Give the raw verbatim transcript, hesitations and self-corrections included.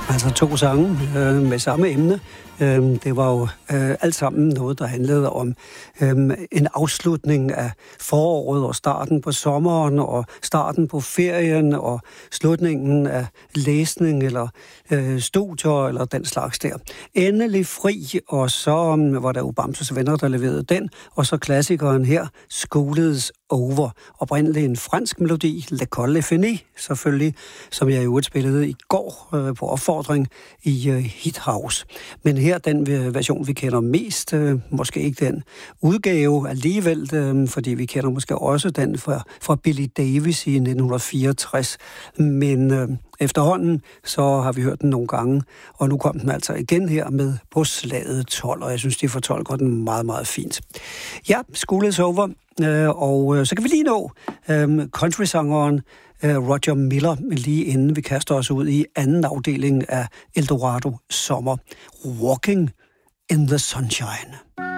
Altså to sange øh, med samme emne. Øh, det var jo øh, alt sammen noget, der handlede om øh, en afslutning af foråret og starten på sommeren og starten på ferien og slutningen af læsning eller øh, studier eller den slags der. Endelig fri, og så øh, var der jo Bamses Venner, der leverede den, og så klassikeren her, School is Over. Oprindeligt en fransk melodi, L'École est finie, selvfølgelig, som jeg jo spillede i går øh, på opfordring i øh, Hit House. Men her den version, vi kender mest, øh, måske ikke den udgave alligevel, øh, fordi vi kender måske også den fra, fra Billy Davis i nitten fireogtres. Men øh, efterhånden, så har vi hørt den nogle gange, og nu kom den altså igen her med På slaget tolv, og jeg synes, de fortolker den meget, meget fint. Ja, School is Over, øh, og øh, så kan vi lige nå øh, countrysangeren Roger Miller, lige inden vi kaster os ud i anden afdeling af Eldorado Sommer. Walking in the Sunshine.